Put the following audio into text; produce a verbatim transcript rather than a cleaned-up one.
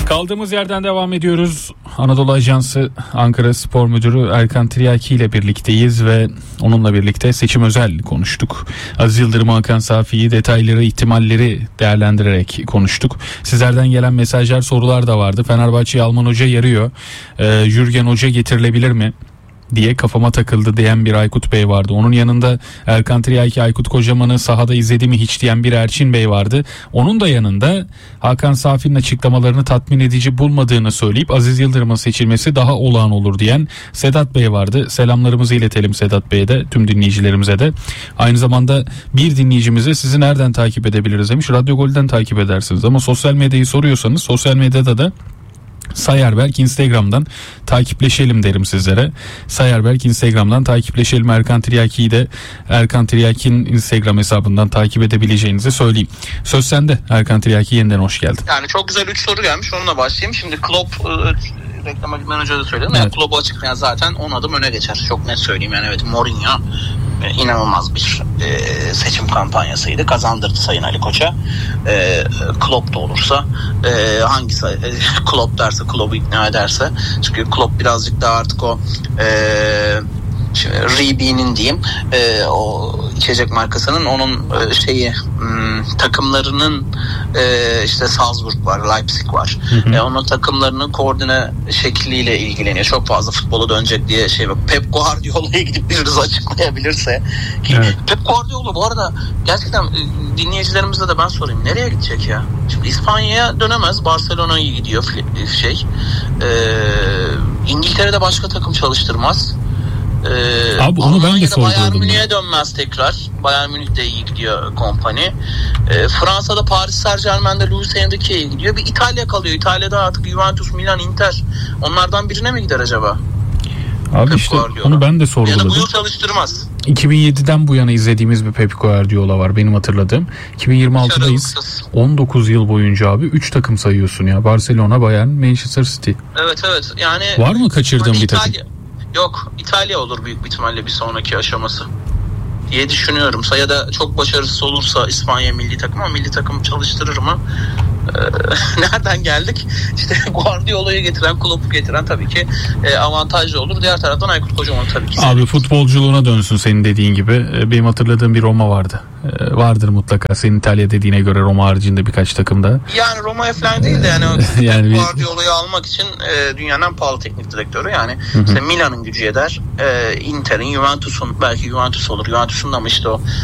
Kaldığımız yerden devam ediyoruz. Anadolu Ajansı Ankara Spor Müdürü Erkan Tiryaki ile birlikteyiz ve onunla birlikte seçim özel konuştuk. Aziz Yıldırım, Hakan Safi'yi, detayları, ihtimalleri değerlendirerek konuştuk. Sizlerden gelen mesajlar, sorular da vardı. Fenerbahçe'ye Alman Hoca yarıyor. Ee, Jürgen Hoca getirilebilir mi diye kafama takıldı diyen bir Aykut Bey vardı. Onun yanında Erkan Tiryaki, Aykut Kocaman'ı sahada izledi mi hiç diyen bir Erçin Bey vardı. Onun da yanında Hakan Safi'nin açıklamalarını tatmin edici bulmadığını söyleyip Aziz Yıldırım'ın seçilmesi daha olağan olur diyen Sedat Bey vardı. Selamlarımızı iletelim Sedat Bey'e de, tüm dinleyicilerimize de. Aynı zamanda bir dinleyicimize sizi nereden takip edebiliriz demiş. Radyo Gol'den takip edersiniz ama sosyal medyayı soruyorsanız sosyal medyada da Sayarberk Instagram'dan takipleşelim derim sizlere. Sayarberk Instagram'dan takipleşelim. Erkan Tiryaki'yi de Erkan Tiryaki'nin Instagram hesabından takip edebileceğinizi söyleyeyim. Söz sende Erkan Tiryaki, yeniden hoş geldin. Yani çok güzel üç soru gelmiş, onunla başlayayım. Şimdi Klopp, reklama gitmeden önce de söyledim. Evet. Yani Klopp'u açıklayan zaten on adım öne geçer. Çok net söyleyeyim yani. Evet, Mourinho e, inanılmaz bir e, seçim kampanyasıydı. Kazandırdı Sayın Ali Koç'a. E, Klopp da olursa e, hangisi e, Klopp derse, Klopp'u ikna ederse. Çünkü Klopp birazcık daha artık o e, Ribe'nin diyeyim e, o içecek markasının onun e, şeyi m, takımlarının e, işte Salzburg var, Leipzig var. Hı hı. E, onun takımlarının koordine şekliyle ilgileniyor. Çok fazla futbola dönecek diye şey bak. Pep Guardiola'ya gidip biriniz açıklayabilirse. Evet. Pep Guardiola bu arada gerçekten e, dinleyicilerimizle de ben sorayım. Nereye gidecek ya? Şimdi İspanya'ya dönemez. Barcelona'ya gidiyor şey. E, İngiltere'de başka takım çalıştırmaz. Ee, Abi onu ben de sordum. Bayern Münih'e dönmez tekrar. Bayern Münih de iyi gidiyor kompani. Ee, Fransa'da Paris Saint-Germain'de Luis Enrique'ye gidiyor. Bir İtalya kalıyor. İtalya'da artık Juventus, Milan, Inter. Onlardan birine mi gider acaba? Abi Pep işte Guardiola. Onu ben de sorguladım. Yani bu yıl çalıştırmaz. iki bin yediden bu yana izlediğimiz bir Pep Guardiola var benim hatırladığım. iki bin yirmi altıdayız. on dokuz yıl boyunca abi üç takım sayıyorsun ya. Barcelona, Bayern, Manchester City. Evet evet. Yani var mı kaçırdığın bir takım? İtalya... Yok, İtalya olur büyük bir ihtimalle bir sonraki aşaması diye düşünüyorum. Ya da çok başarısız olursa İspanya milli takım, ama milli takım çalıştırır mı? Ee, nereden geldik? İşte Guardiola'yı getiren, Klopp'u getiren tabii ki e, avantajlı olur. Diğer taraftan Aykut Kocaman tabii ki. Abi futbolculuğuna dönsün senin dediğin gibi. Benim hatırladığım bir Roma vardı. Ee, vardır mutlaka senin İtalya dediğine göre Roma haricinde birkaç takımda. Yani Roma falan değil de yani, yani Guardiola'yı almak için e, dünyanın en pahalı teknik direktörü yani. Hı-hı. İşte Milan'ın gücü eder. E, Inter'in, Juventus'un, belki Juventus olur. Juventus'un da mı işte o